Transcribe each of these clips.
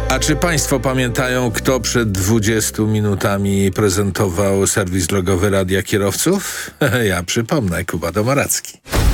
A czy państwo pamiętają, kto przed 20 minutami prezentował serwis drogowy Radia Kierowców? Ja przypomnę, Kuba Domoracki.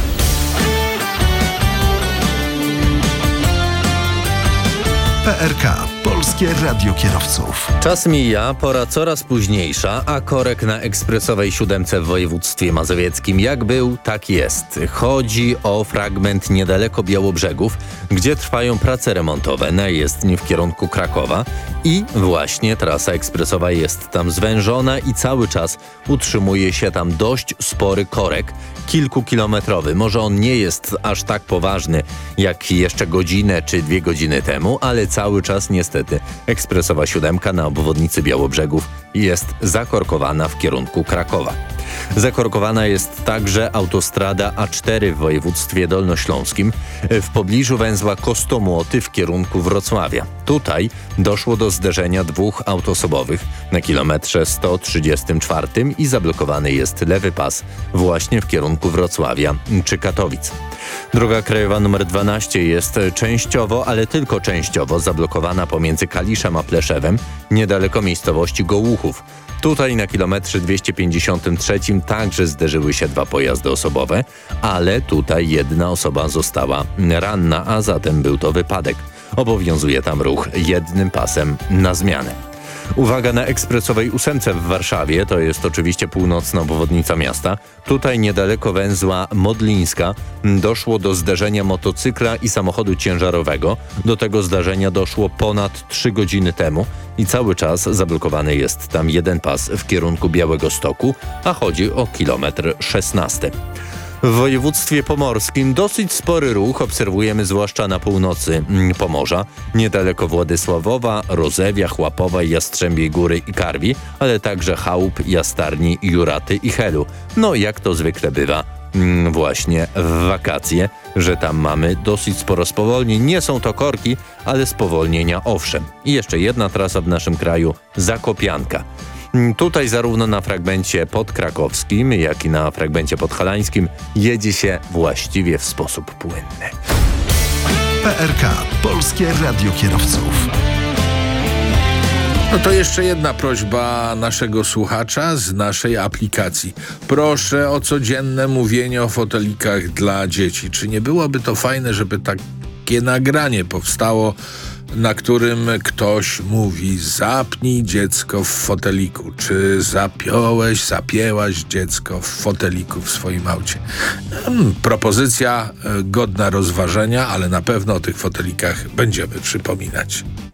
PRK, Polskie Radio Kierowców. Czas mija, pora coraz późniejsza, a korek na ekspresowej 7 w województwie mazowieckim jak był, tak jest. Chodzi o fragment niedaleko Białobrzegów, gdzie trwają prace remontowe na jezdni w kierunku Krakowa i właśnie trasa ekspresowa jest tam zwężona i cały czas utrzymuje się tam dość spory korek, kilkukilometrowy. Może on nie jest aż tak poważny jak jeszcze godzinę czy 2 godziny temu, ale cały czas niestety ekspresowa 7 na obwodnicy Białobrzegów jest zakorkowana w kierunku Krakowa. Zakorkowana jest także autostrada A4 w województwie dolnośląskim w pobliżu węzła Kostomłoty w kierunku Wrocławia. Tutaj doszło do zderzenia 2 aut osobowych na kilometrze 134 i zablokowany jest lewy pas właśnie w kierunku Wrocławia czy Katowic. Droga krajowa nr 12 jest częściowo, ale tylko częściowo zablokowana pomiędzy Kaliszem a Pleszewem, niedaleko miejscowości Gołuchów. Tutaj na kilometrze 253 także zderzyły się 2 pojazdy osobowe, ale tutaj 1 osoba została ranna, a zatem był to wypadek. Obowiązuje tam ruch 1 pasem na zmianę. Uwaga na ekspresowej 8 w Warszawie, to jest oczywiście północna obwodnica miasta. Tutaj niedaleko węzła Modlińska doszło do zderzenia motocykla i samochodu ciężarowego. Do tego zdarzenia doszło ponad 3 godziny temu i cały czas zablokowany jest tam 1 pas w kierunku Białegostoku, a chodzi o kilometr 16. W województwie pomorskim dosyć spory ruch obserwujemy zwłaszcza na północy Pomorza, niedaleko Władysławowa, Rozewia, Chłapowa, Jastrzębiej Góry i Karwi, ale także Chałup, Jastarni, Juraty i Helu. No jak to zwykle bywa właśnie w wakacje, że tam mamy dosyć sporo spowolnień. Nie są to korki, ale spowolnienia owszem. I jeszcze jedna trasa w naszym kraju, Zakopianka. Tutaj zarówno na fragmencie podkrakowskim, jak i na fragmencie podhalańskim jedzie się właściwie w sposób płynny. PRK, Polskie Radio Kierowców. No to jeszcze jedna prośba naszego słuchacza z naszej aplikacji. Proszę o codzienne mówienie o fotelikach dla dzieci. Czy nie byłoby to fajne, żeby takie nagranie powstało, na którym ktoś mówi: zapnij dziecko w foteliku, czy zapięłaś dziecko w foteliku w swoim aucie. Propozycja godna rozważenia, ale na pewno o tych fotelikach będziemy przypominać.